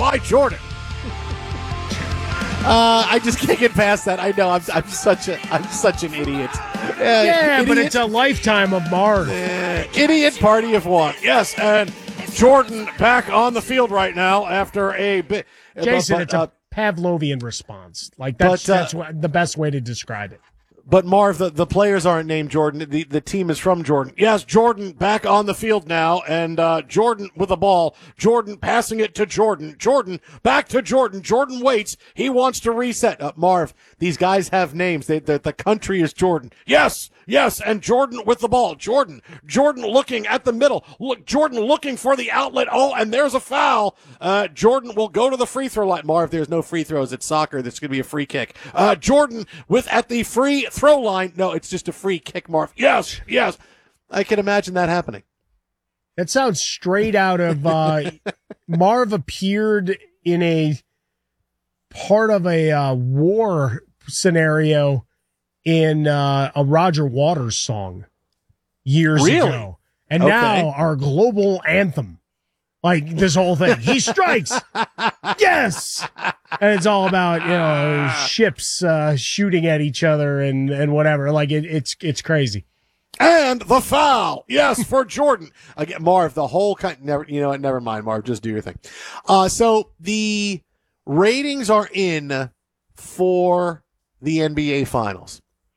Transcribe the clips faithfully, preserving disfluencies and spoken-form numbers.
by Jordan. Uh, I just can't get past that. I know I'm, I'm such a I'm such an idiot. Uh, yeah, idiot. But it's a lifetime of Marv. Uh, idiot party of one. Yes, and Jordan back on the field right now after a bit. Jason, but, it's uh, a Pavlovian response. Like that's but, uh, that's what, the best way to describe it. But Marv, the, the players aren't named Jordan. The the team is from Jordan. Yes, Jordan back on the field now, and uh, Jordan with the ball. Jordan passing it to Jordan. Jordan back to Jordan. Jordan waits. He wants to reset. Uh, Marv, these guys have names. They, the, the country is Jordan. Yes, yes, and Jordan with the ball. Jordan, Jordan looking at the middle. Look, Jordan looking for the outlet. Oh, and there's a foul. Uh, Jordan will go to the free throw line. Marv, there's no free throws. It's soccer. That's going to be a free kick. Uh, Jordan with at the free throw line. No, it's just a free kick, Marv. Yes, yes. I can imagine that happening. That sounds straight out of uh, Marv appeared in a part of a uh, war scenario in uh, a Roger Waters song years really? ago. And okay. now our global anthem. Like this whole thing. He strikes. Yes. And it's all about, you know, ships uh, shooting at each other and, and whatever. Like it, it's it's crazy. And the foul. Yes, for Jordan. Again, Marv, the whole kind never you know what, never mind, Marv, just do your thing. Uh so the ratings are in for the N B A finals.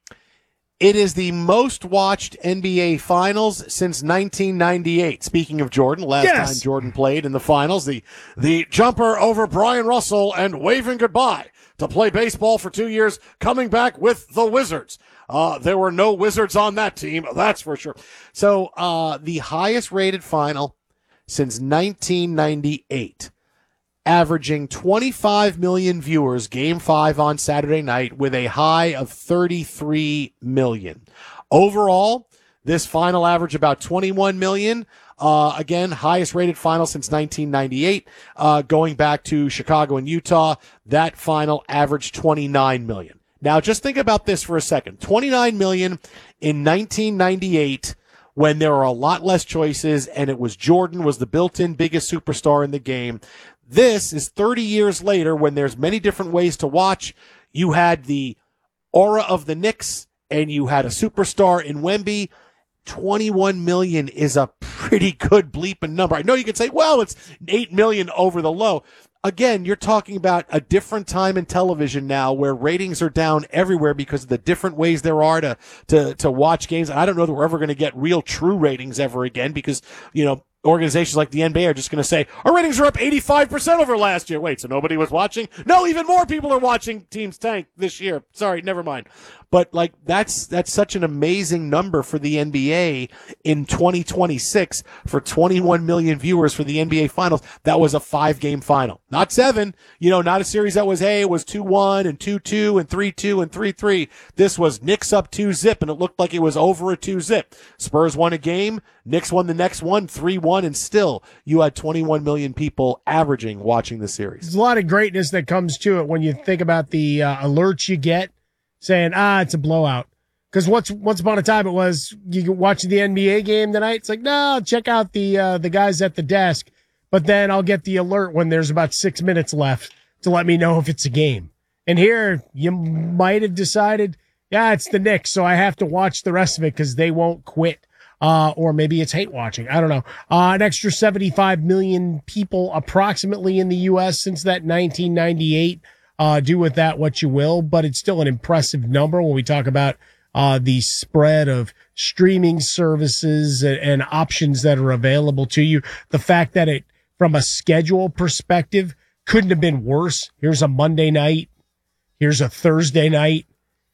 It is the most watched N B A finals since nineteen ninety-eight. Speaking of Jordan, last yes. time Jordan played in the finals, the, the jumper over Brian Russell and waving goodbye to play baseball for two years, coming back with the Wizards. Uh, there were no Wizards on that team, that's for sure. So, uh, the highest rated final since nineteen ninety-eight. Averaging twenty-five million viewers, game five on Saturday night with a high of thirty-three million. Overall, this final averaged about twenty-one million. Uh, again, highest rated final since nineteen ninety-eight. Uh, going back to Chicago and Utah, that final averaged twenty-nine million. Now, just think about this for a second. twenty-nine million in nineteen ninety-eight. When there were a lot less choices and it was Jordan was the built-in biggest superstar in the game. This is thirty years later when there's many different ways to watch. You had the aura of the Knicks and you had a superstar in Wemby. twenty-one million is a pretty good bleeping number. I know you could say, well, it's eight million over the low. Again, you're talking about a different time in television now where ratings are down everywhere because of the different ways there are to, to, to watch games. I don't know that we're ever going to get real true ratings ever again because, you know, organizations like the N B A are just going to say, our ratings are up eighty-five percent over last year. Wait, so nobody was watching? No, even more people are watching teams tank this year. Sorry, never mind. But, like, that's that's such an amazing number for the N B A in twenty twenty-six for twenty-one million viewers for the N B A Finals. That was a five-game final. Not seven. You know, not a series that was, hey, it was two one and two two and three two and three three. This was Knicks up two zip, and it looked like it was over a two zip. Spurs won a game. Knicks won the next one, three one, and still you had twenty-one million people averaging watching the series. There's a lot of greatness that comes to it when you think about the uh, alerts you get saying, ah, it's a blowout. Because once, once upon a time it was, you watch the N B A game tonight. It's like, no, check out the uh, the guys at the desk. But then I'll get the alert when there's about six minutes left to let me know if it's a game. And here, you might have decided, yeah, it's the Knicks, so I have to watch the rest of it because they won't quit. Uh, or maybe it's hate watching. I don't know. Uh, an extra seventy-five million people approximately in the U S since that nineteen ninety-eight. Uh, do with that what you will, but it's still an impressive number when we talk about uh, the spread of streaming services and, and options that are available to you. The fact that it, from a schedule perspective, couldn't have been worse. Here's a Monday night. Here's a Thursday night.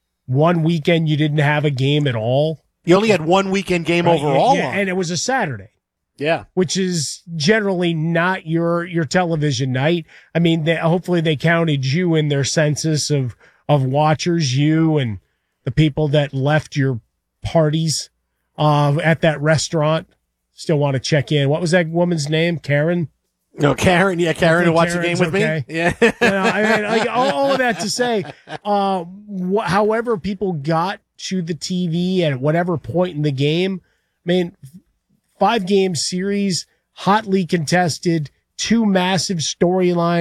One weekend you didn't have a game at all. You only had one weekend game right, overall. Yeah, and it was a Saturday. Yeah. Which is generally not your, your television night. I mean, they, hopefully they counted you in their census of, of watchers, you and the people that left your parties, uh, at that restaurant. Still want to check in. What was that woman's name? Karen? No, Karen. Yeah, Karen who watched the game with okay. me. Yeah. you know, I mean, like, all, all of that to say, uh, wh- however people got to the T V at whatever point in the game, I mean, five game series, hotly contested, two massive storylines.